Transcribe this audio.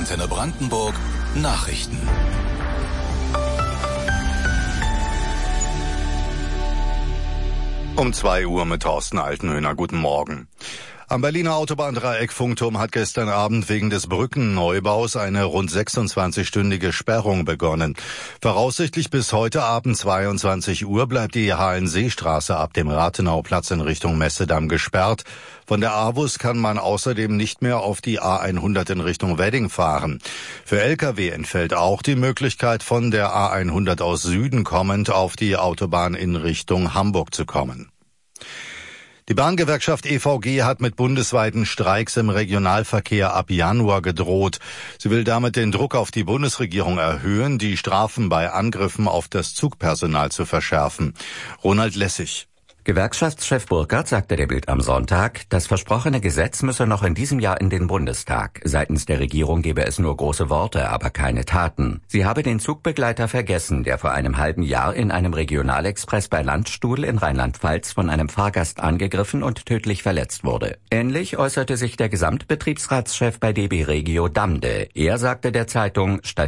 Antenne Brandenburg Nachrichten. Um 2 Uhr mit Thorsten Altenhöhner. Guten Morgen. Am Berliner Autobahndreieck Funkturm hat gestern Abend wegen des Brückenneubaus eine rund 26-stündige Sperrung begonnen. Voraussichtlich bis heute Abend 22 Uhr bleibt die Hallenseestraße ab dem Rathenauplatz in Richtung Messedamm gesperrt. Von der AWUS kann man außerdem nicht mehr auf die A100 in Richtung Wedding fahren. Für Lkw entfällt auch die Möglichkeit, von der A100 aus Süden kommend auf die Autobahn in Richtung Hamburg zu kommen. Die Bahngewerkschaft EVG hat mit bundesweiten Streiks im Regionalverkehr ab Januar gedroht. Sie will damit den Druck auf die Bundesregierung erhöhen, die Strafen bei Angriffen auf das Zugpersonal zu verschärfen. Ronald Lessig. Gewerkschaftschef Burkhardt sagte der Bild am Sonntag, das versprochene Gesetz müsse noch in diesem Jahr in den Bundestag. Seitens der Regierung gebe es nur große Worte, aber keine Taten. Sie habe den Zugbegleiter vergessen, der vor einem halben Jahr in einem Regionalexpress bei Landstuhl in Rheinland-Pfalz von einem Fahrgast angegriffen und tödlich verletzt wurde. Ähnlich äußerte sich der Gesamtbetriebsratschef bei DB Regio Damde. Er sagte der Zeitung, statt